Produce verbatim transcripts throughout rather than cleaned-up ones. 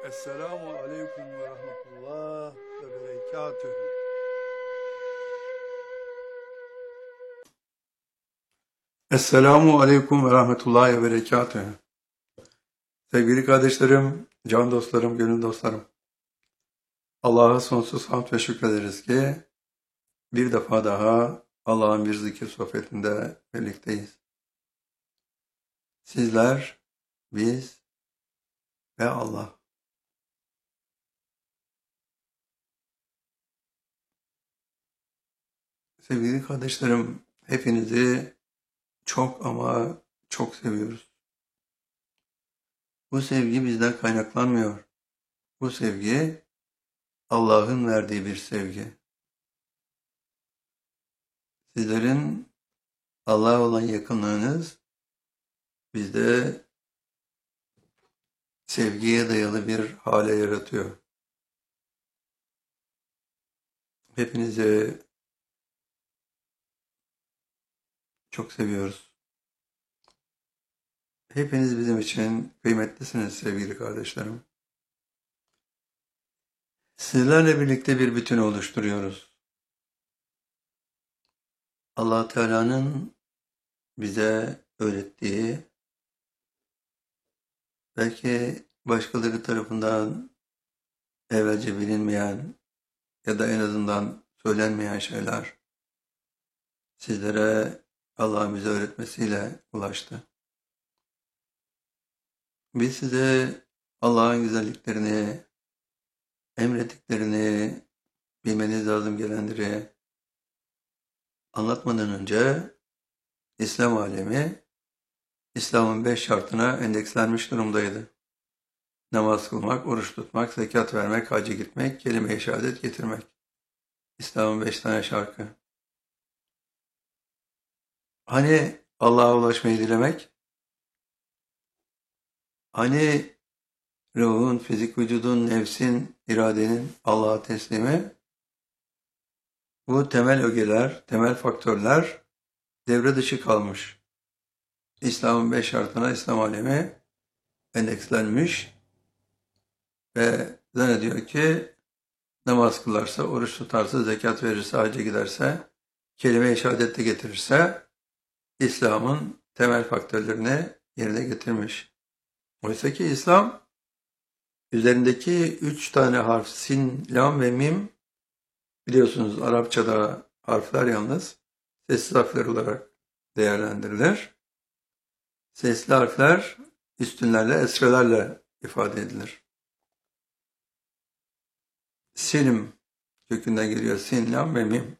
Esselamu Aleyküm ve Rahmetullah ve Berekatühü. Esselamu Aleyküm ve Rahmetullah ve Berekatühü. Sevgili kardeşlerim, can dostlarım, gönül dostlarım. Allah'a sonsuz hamd ve şükrederiz ki bir defa daha Allah'ın bir zikir sohbetinde birlikteyiz. Sizler, biz ve Allah. Sevgili kardeşlerim, hepinizi çok ama çok seviyoruz. Bu sevgi bizden kaynaklanmıyor. Bu sevgi Allah'ın verdiği bir sevgi. Sizlerin Allah'a olan yakınlığınız bizde sevgiye dayalı bir hale yaratıyor. Hepinizi çok seviyoruz. Hepiniz bizim için kıymetlisiniz sevgili kardeşlerim. Sizlerle birlikte bir bütün oluşturuyoruz. Allah Teala'nın bize öğrettiği, belki başkaları tarafından evvelce bilinmeyen ya da en azından söylenmeyen şeyler sizlere Allah'ın bize öğretmesiyle ulaştı. Biz size Allah'ın güzelliklerini, emrettiklerini bilmeniz lazım gelenleri anlatmadan önce İslam alemi İslam'ın beş şartına endekslenmiş durumdaydı. Namaz kılmak, oruç tutmak, zekat vermek, hacca gitmek, kelime-i şehadet getirmek. İslam'ın beş tane şarkı. Hani Allah'a ulaşmayı dilemek? Hani ruhun, fizik vücudun, nefsin, iradenin Allah'a teslimi? Bu temel ögeler, temel faktörler devre dışı kalmış. İslam'ın beş şartına İslam alemi endekslenmiş ve zannediyor ki namaz kılarsa, oruç tutarsa, zekat verirse, hacca giderse, kelime-i şehadet de getirirse İslam'ın temel faktörlerini yerine getirmiş. Oysa ki İslam üzerindeki üç tane harf sin, lam ve mim, biliyorsunuz Arapçada harfler yalnız sessiz harfler olarak değerlendirilir. Sesli harfler üstünlerle, esrelerle ifade edilir. Sinim kökünden geliyor. Sin, lam ve mim.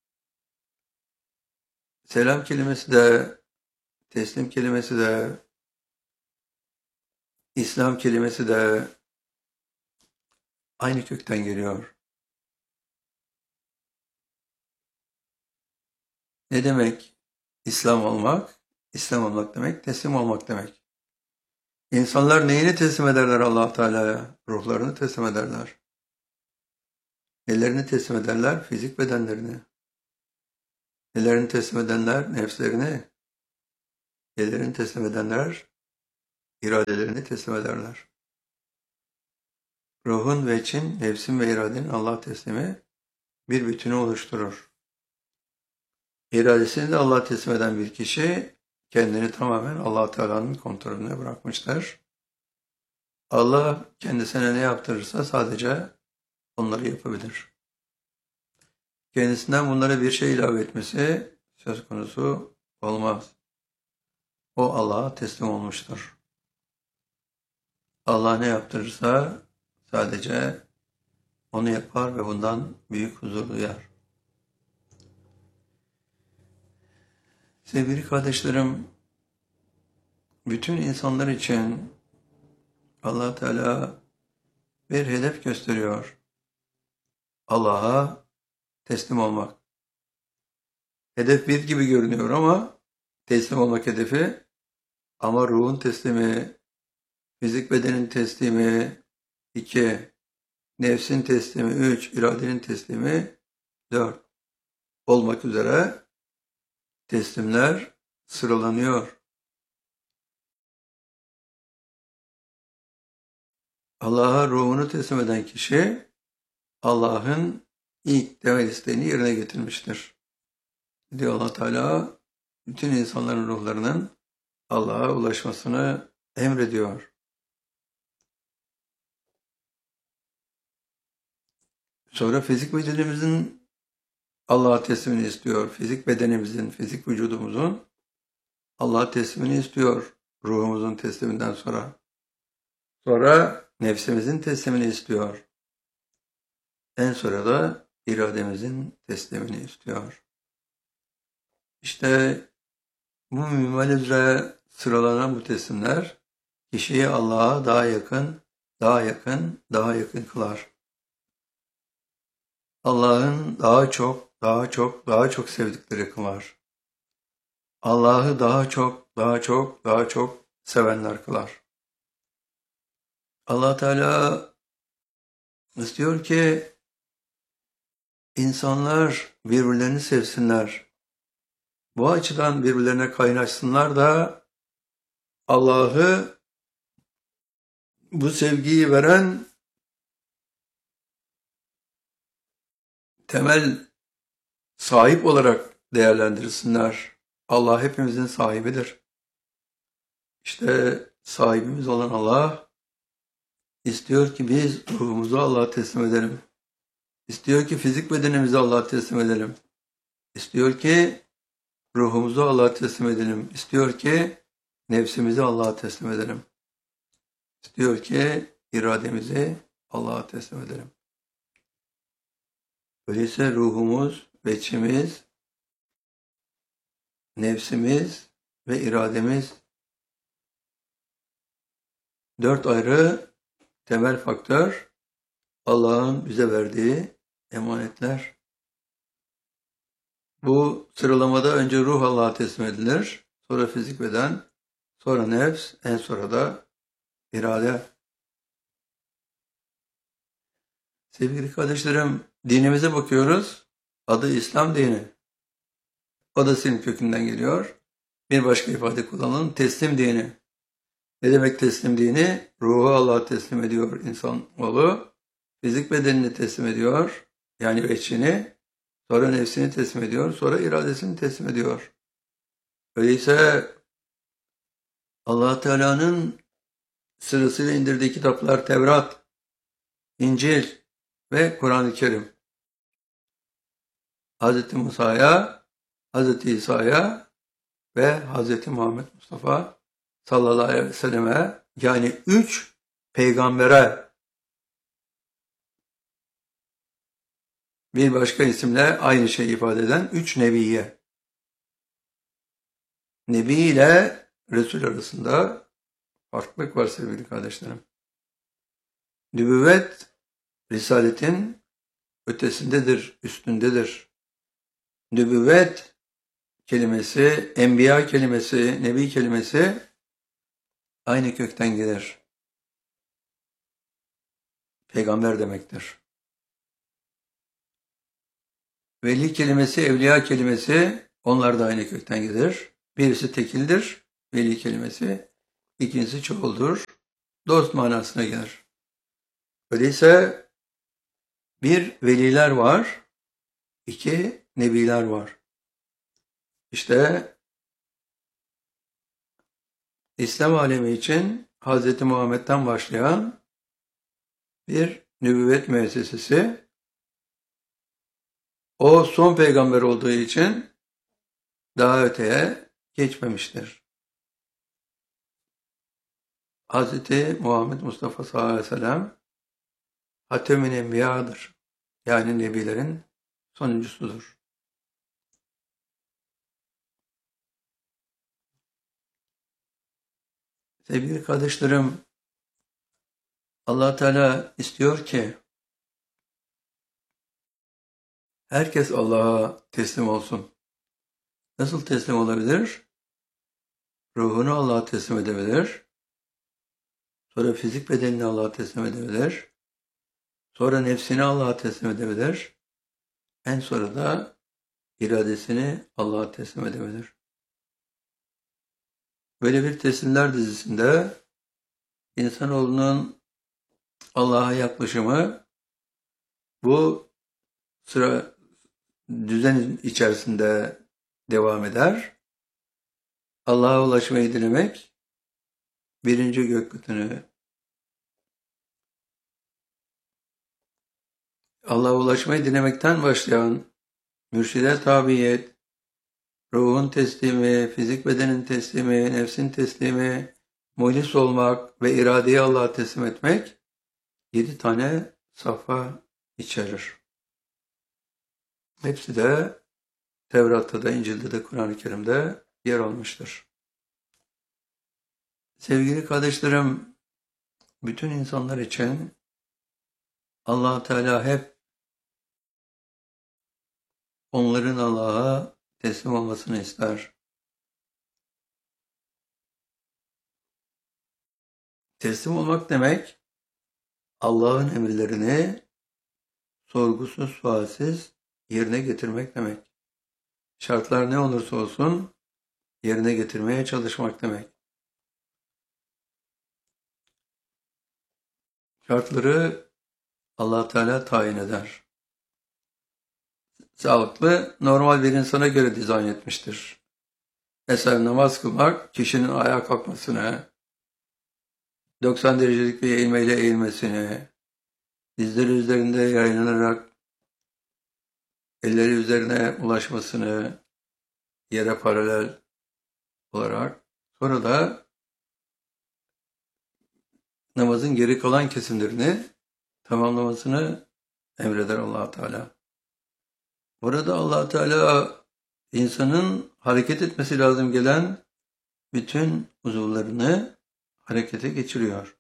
Selam kelimesi de, teslim kelimesi de, İslam kelimesi de aynı kökten geliyor. Ne demek İslam olmak? İslam olmak demek, teslim olmak demek. İnsanlar neyini teslim ederler Allah Teala'ya? Ruhlarını teslim ederler. Nelerini teslim ederler? Fizik bedenlerini. Nelerini teslim edenler? Nefslerini. Nelerini teslim edenler? İradelerini teslim ederler. Ruhun ve için, nefsin ve iradenin Allah teslimi bir bütünü oluşturur. İradesini de Allah'a teslim eden bir kişi kendini tamamen Allah Teala'nın kontrolüne bırakmıştır. Allah kendisine ne yaptırırsa sadece onları yapabilir. Kendisinden bunlara bir şey ilave etmesi söz konusu olmaz. O Allah'a teslim olmuştur. Allah ne yaptırırsa sadece onu yapar ve bundan büyük huzur duyar. Sevgili kardeşlerim, bütün insanlar için Allah Teala bir hedef gösteriyor. Allah'a teslim olmak. Hedef bir gibi görünüyor ama teslim olmak hedefi, ama ruhun teslimi, fizik bedenin teslimi iki, nefsin teslimi üç, iradenin teslimi dört olmak üzere teslimler sıralanıyor. Allah'a ruhunu teslim eden kişi Allah'ın ilk temel isteğini yerine getirmiştir. Diyor Allah Teala, bütün insanların ruhlarının Allah'a ulaşmasını emrediyor. Sonra fizik bedenimizin Allah'a teslimini istiyor. Fizik bedenimizin, fizik vücudumuzun Allah'a teslimini istiyor. Ruhumuzun tesliminden sonra. Sonra nefsimizin teslimini istiyor. En sonra da irademizin teslimini istiyor. İşte bu minval üzere sıralanan bu teslimler kişiyi Allah'a daha yakın, daha yakın, daha yakın kılar. Allah'ın daha çok, daha çok, daha çok sevdikleri kılar. Allah'ı daha çok, daha çok, daha çok sevenler kılar. Allah Teala istiyor ki insanlar birbirlerini sevsinler. Bu açıdan birbirlerine kaynaşsınlar da Allah'ı bu sevgiyi veren temel sahip olarak değerlendirsinler. Allah hepimizin sahibidir. İşte sahibimiz olan Allah istiyor ki biz ruhumuzu Allah'a teslim edelim. İstiyor ki fizik bedenimizi Allah'a teslim edelim. İstiyor ki ruhumuzu Allah'a teslim edelim. İstiyor ki nefsimizi Allah'a teslim edelim. İstiyor ki irademizi Allah'a teslim edelim. Öyleyse ruhumuz ve içimiz, nefsimiz ve irademiz dört ayrı temel faktör Allah'ın bize verdiği emanetler. Bu sıralamada önce ruh Allah'a teslim edilir, sonra fizik beden, sonra nefs, en sonra da irade. Sevgili kardeşlerim, dinimize bakıyoruz. Adı İslam dini. O da silm kökünden geliyor. Bir başka ifade kullanalım. Teslim dini. Ne demek teslim dini? Ruhu Allah'a teslim ediyor insanoğlu. Fizik bedenini teslim ediyor. Yani içini. Sonra nefsini teslim ediyor. Sonra iradesini teslim ediyor. Öyleyse Allah Teala'nın sırasıyla indirdiği kitaplar Tevrat, İncil ve Kur'an-ı Kerim. Hazreti Musa'ya, Hazreti İsa'ya ve Hazreti Muhammed Mustafa sallallahu aleyhi ve selleme, yani üç peygambere, bir başka isimle aynı şeyi ifade eden üç nebiye. Nebi ile Resul arasında farklılık var sevgili kardeşlerim. Nübüvvet, Risaletin ötesindedir, üstündedir. Nübüvvet kelimesi, enbiya kelimesi, nebi kelimesi aynı kökten gelir. Peygamber demektir. Veli kelimesi, evliya kelimesi onlar da aynı kökten gelir. Birisi tekildir, veli kelimesi. İkincisi çoğuldur, dost manasına gelir. Öyleyse bir veliler var, iki nebiler var. İşte İslam alemi için Hz. Muhammed'den başlayan bir nübüvvet müessesesi, o son peygamber olduğu için daha öteye geçmemiştir. Hz. Muhammed Mustafa sallallahu aleyhi ve sellem Hatem-i Enbiya'dır. Yani nebilerin sonuncusudur. Sevgili kardeşlerim, Allah Teala istiyor ki herkes Allah'a teslim olsun. Nasıl teslim olabilir? Ruhunu Allah'a teslim edebilir. Sonra fizik bedenini Allah'a teslim edebilir. Sonra nefsini Allah'a teslim edebilir. En sonra da iradesini Allah'a teslim edebilir. Böyle bir teslimler dizisinde insanoğlunun Allah'a yaklaşımı bu sıra düzen içerisinde devam eder. Allah'a ulaşmayı dilemek birinci gökyüzünü, Allah'a ulaşmayı dilemekten başlayan mürşide tabiyet, ruhun teslimi, fizik bedenin teslimi, nefsin teslimi, muhlis olmak ve iradeyi Allah'a teslim etmek yedi tane safha içerir. Hepsi de Tevrat'ta da, İncil'de de, Kur'an-ı Kerim'de yer almıştır. Sevgili kardeşlerim, bütün insanlar için Allah Teala hep onların Allah'a teslim olmasını ister. Teslim olmak demek, Allah'ın emirlerini sorgusuz sualsiz yerine getirmek demek. Şartlar ne olursa olsun yerine getirmeye çalışmak demek. Şartları Allah Teala tayin eder. Sağlıklı, normal bir insana göre dizayn etmiştir. Mesela namaz kılmak, kişinin ayağa kalkmasını, doksan derecelik bir eğilmeyle eğilmesini, dizleri üzerinde yayınarak elleri üzerine ulaşmasını, yere paralel olarak, sonra da namazın geri kalan kesimlerini tamamlamasını emreder Allah Teala. Burada Allah Teala insanın hareket etmesi lazım gelen bütün uzuvlarını harekete geçiriyor.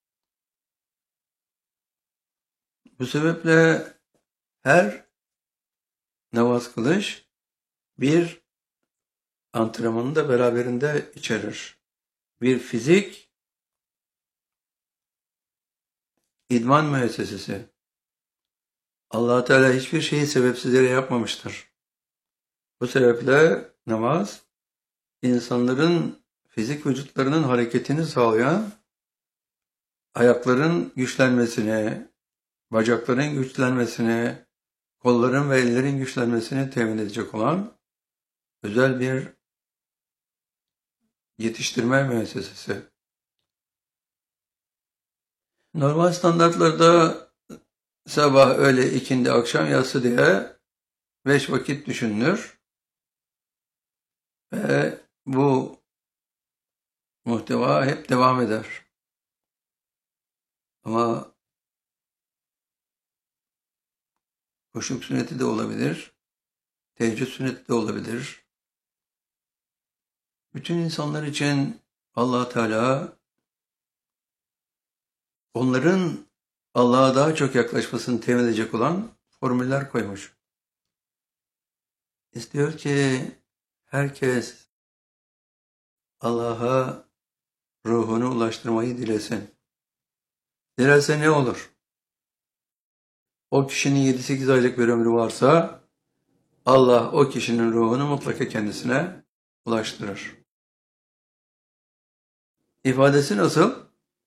Bu sebeple her namaz kılış bir antrenmanı da beraberinde içerir. Bir fizik idman müessesesi. Allah Teala hiçbir şeyi sebepsiz yere yapmamıştır. Bu sebeple namaz insanların fizik vücutlarının hareketini sağlayan, ayakların güçlenmesini, bacakların güçlenmesini, kolların ve ellerin güçlenmesini temin edecek olan özel bir yetiştirme müessesesi. Normal standartlarda sabah, öğle, ikindi, akşam, yatsı diye beş vakit düşünülür. Ve bu muhteva hep devam eder. Ama kuşluk sünneti de olabilir, teheccüd sünneti de olabilir. Bütün insanlar için Allah Teala onların Allah'a daha çok yaklaşmasını temin edecek olan formüller koymuş. İstiyor ki herkes Allah'a ruhunu ulaştırmayı dilesin. Dilerse ne olur? O kişinin yedi sekiz aylık bir ömrü varsa Allah o kişinin ruhunu mutlaka kendisine ulaştırır. İfadesi nasıl?